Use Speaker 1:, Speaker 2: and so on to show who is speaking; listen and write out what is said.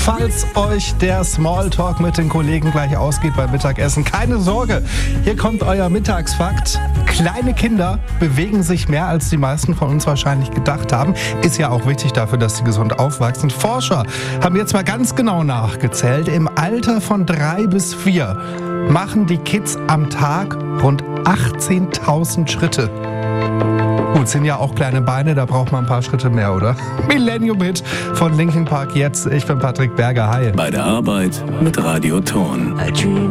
Speaker 1: Falls euch der Smalltalk mit den Kollegen gleich ausgeht beim Mittagessen, keine Sorge, hier kommt euer Mittagsfakt. Kleine Kinder bewegen sich mehr, als die meisten von uns wahrscheinlich gedacht haben. Ist ja auch wichtig dafür, dass sie gesund aufwachsen. Forscher haben jetzt mal ganz genau nachgezählt. Im Alter von 3 bis 4 machen die Kids am Tag rund 18.000 Schritte. Gut, sind ja auch kleine Beine, da braucht man ein paar Schritte mehr, oder? Millennium-Hit von Linkin Park jetzt. Ich bin Patrick Berger. Hi.
Speaker 2: Bei der Arbeit mit Radio Ton.